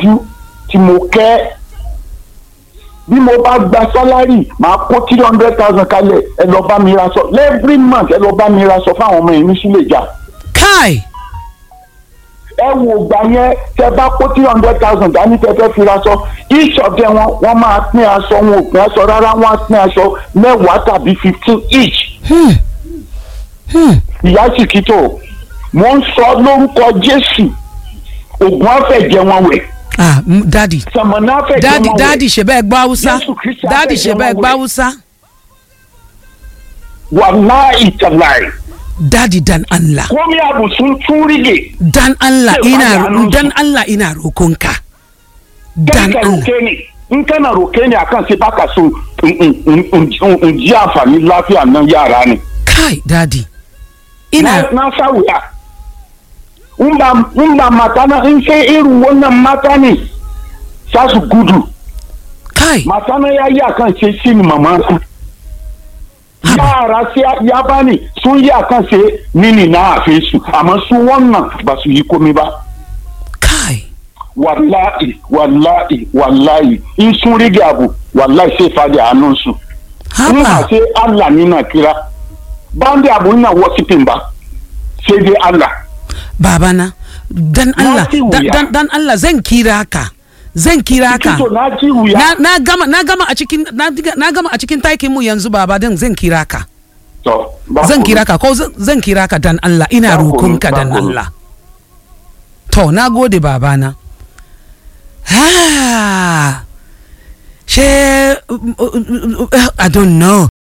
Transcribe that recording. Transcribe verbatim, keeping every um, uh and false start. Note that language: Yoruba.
tọ́jú tí mo kẹ́ bí mo bá gba sálárì máa kó three hundred thousand kalẹ̀ ẹ lọ bá mi ra sọ every month ẹ lọ bá mi ra sọ fáwọn ọmọ yẹn ní Suleja. Kai. ẹ wo gbà yẹn tẹ bá kó three hundred thousand dání tẹ fẹ́ fi ra sọ each of them wọn wọ́n máa pín aṣọ wọn ò pín aṣọ rárá wọ́n á pín aṣọ mẹ́wàá tàbí fifteen each. Hmm. Hmm. ìyá Sìkìtò mo ń sọ lórúkọ Jésù ògùn àfẹ̀jẹ̀ wọn wẹ̀. Ah, daddy. sàmọ̀nà àfẹ̀jẹ̀ Daddy, wọn wẹ̀. daddy ṣe bẹ́ẹ̀ gbọ́ Hausa. Jésù Kristi Daddy ṣe àfẹ̀jẹ̀ bẹ́ẹ̀ wọn gbọ́ wẹ̀. Hausa. Wallahi tallahi. Daddy dan Allah. Komi abu sun tun rige. Dan Allah Sai ina ba da dan Allah ina rokonka. Dan Dan ka Allah. roke ni. In kana roke ni akan sai baka so in ji amfani lafiya nan yara ne. Kai, daddy. Ina Na na sa wuya. In ba in ba mata na in sai irin wannan mata ne sa su gudu. Kai. Mata na ya yi akan sai shi ni mama. Yara sai ya bani sun yi akan sai mini na hafe su amma su wannan ba su yi komai ba. Kai. Wallahi wallahi wallahi in sun rige abu wallahi sai fadi a hannunsu. Ina Haba. sai Allah ni na kira ban da abu ina worshiping ba sai dai Allah. Babana, dan Allah, ji dan, wuya. dan, dan Allah zan kira ka. Zan kira ka. Kito na ji wuya. Na, na gama na gama a cikin na, na gama a cikin taikin mu yanzu baba dan zan kira ka. To, ba Zan komai. kira ka ko zan, zan kira ka dan Allah ina Ba komai, rokonka ba dan komai. Allah. To na gode babana. Ha. She I don't know.